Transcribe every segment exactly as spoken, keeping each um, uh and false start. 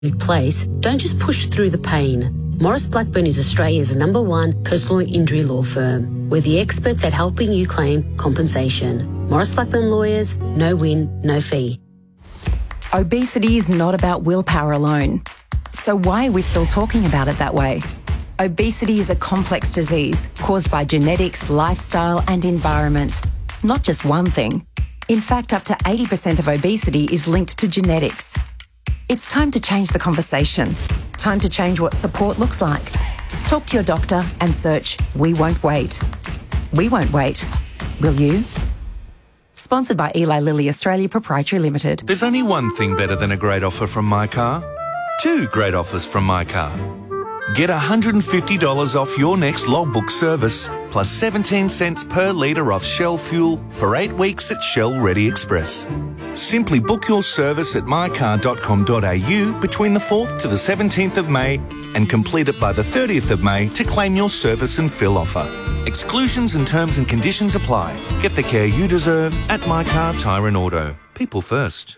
place, don't just push through the pain. Morris Blackburn is Australia's number one personal injury law firm. We're the experts at helping you claim compensation. Morris Blackburn Lawyers, no win, no fee. Obesity is not about willpower alone. So why are we still talking about it that way? Obesity is a complex disease caused by genetics, lifestyle and environment. Not just one thing. In fact, up to eighty percent of obesity is linked to genetics. It's time to change the conversation. Time to change what support looks like. Talk to your doctor and search We Won't Wait. We won't wait. Will you? Sponsored by Eli Lilly Australia Proprietary Limited. There's only one thing better than a great offer from My Car. Two great offers from My Car. Get one hundred fifty dollars off your next logbook service, plus seventeen cents per litre off Shell fuel for eight weeks at Shell Ready Express. Simply book your service at my car dot com dot a u between the fourth to the seventeenth of May and complete it by the thirtieth of May to claim your service and fill offer. Exclusions and terms and conditions apply. Get the care you deserve at My Car Tyre and Auto. People first.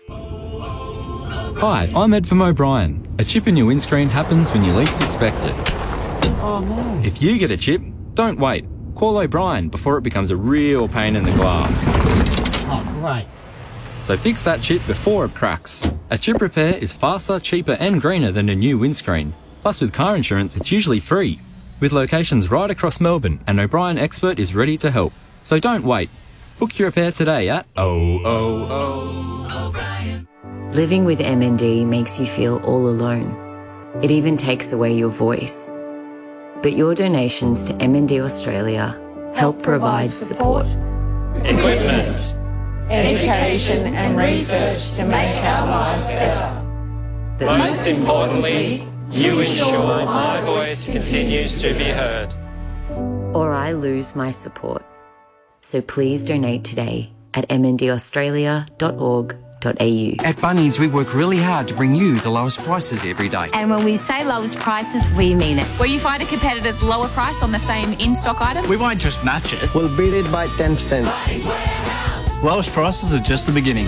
Hi, I'm Ed from O'Brien. A chip in your windscreen happens when you least expect it. Oh no. If you get a chip, don't wait. Call O'Brien before it becomes a real pain in the glass. Oh, great. So fix that chip before it cracks. A chip repair is faster, cheaper and greener than a new windscreen. Plus with car insurance, it's usually free. With locations right across Melbourne, an O'Brien expert is ready to help. So don't wait. Book your repair today at oh oh oh O'Brien. Living with M N D makes you feel all alone. It even takes away your voice. But your donations to M N D Australia help provide support, equipment, education and research to make our lives better. But most importantly, you ensure my voice continues to be heard. Or I lose my support. So please donate today at m n d australia dot org dot a u. At Bunnings, we work really hard to bring you the lowest prices every day. And when we say lowest prices, we mean it. Where you find a competitor's lower price on the same in-stock item, we won't just match it. We'll beat it by ten percent. Lowest prices are just the beginning.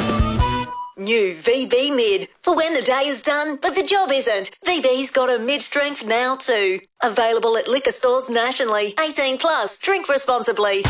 New V B Mid. For when the day is done, but the job isn't. V B's got a mid-strength now too. Available at liquor stores nationally. eighteen plus. Drink responsibly.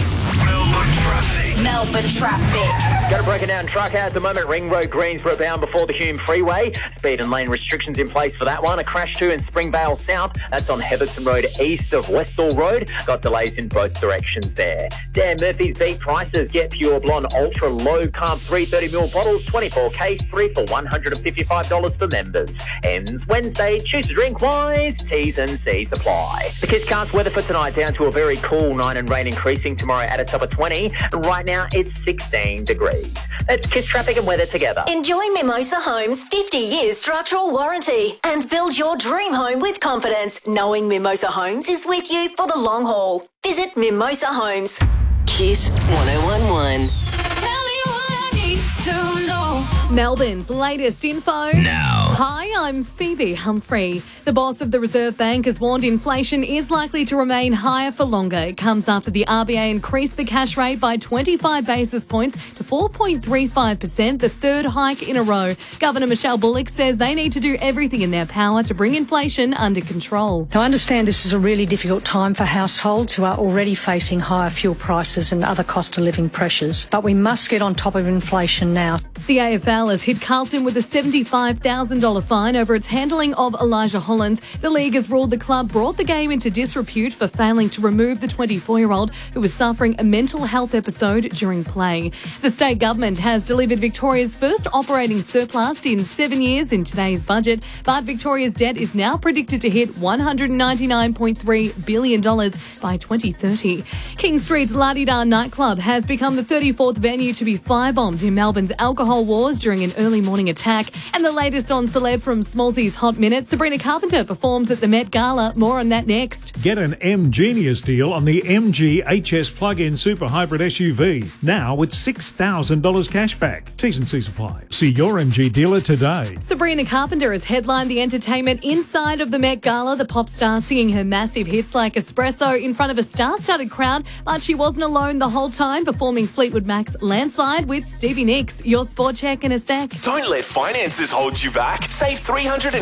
Melbourne traffic. Got a broken down truck out at the moment. Ring Road, Greensboro bound before the Hume Freeway. Speed and lane restrictions in place for that one. A crash too in Springvale South. That's on Heatherton Road east of Westall Road. Got delays in both directions there. Dan Murphy's beat prices. Get Pure Blonde Ultra Low Carb three thirty ml bottles. twenty-four case, three for one hundred fifty-five dollars for members. Ends Wednesday. Choose to drink wise. T's and C's apply. The Kiss Cast weather for tonight down to a very cool night and rain increasing tomorrow at a top of twenty. Right now it's sixteen degrees. Let's Kiss traffic and weather together. Enjoy Mimosa Homes' fifty year structural warranty and build your dream home with confidence, knowing Mimosa Homes is with you for the long haul. Visit Mimosa Homes. Kiss one oh one one. Tell me what I need to know. Melbourne's latest info now. Hi, I'm Phoebe Humphrey. The boss of the Reserve Bank has warned inflation is likely to remain higher for longer. It comes after the R B A increased the cash rate by twenty-five basis points to four point three five percent, the third hike in a row. Governor Michelle Bullock says they need to do everything in their power to bring inflation under control. Now, I understand this is a really difficult time for households who are already facing higher fuel prices and other cost of living pressures, but we must get on top of inflation now. The A F L has hit Carlton with a seventy-five thousand dollars fine over its handling of Elijah Hollins. The league has ruled the club brought the game into disrepute for failing to remove the twenty-four-year-old who was suffering a mental health episode during play. The state government has delivered Victoria's first operating surplus in seven years in today's budget, but Victoria's debt is now predicted to hit one hundred ninety-nine point three billion dollars by twenty thirty. King Street's La Di Da nightclub has become the thirty-fourth venue to be firebombed in Melbourne's alcohol wars during an early morning attack. And the latest on celeb from Smallsy's Hot Minute, Sabrina Carpenter performs at the Met Gala. More on that next. Get an M Genius deal on the M G H S plug-in super hybrid S U V. Now with six thousand dollars cash back. T's and C's apply. See your M G dealer today. Sabrina Carpenter has headlined the entertainment inside of the Met Gala. The pop star singing her massive hits like Espresso in front of a star-studded crowd, but she wasn't alone the whole time, performing Fleetwood Mac's Landslide with Stevie Nicks. Your sport check in a sec. Don't let finances hold you back. Save three three hundred